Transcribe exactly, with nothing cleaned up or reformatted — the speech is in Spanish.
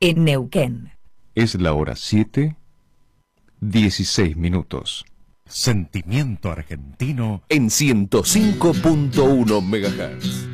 en Neuquén. Es la hora siete, dieciséis minutos. Sentimiento argentino en ciento cinco punto uno megahertz.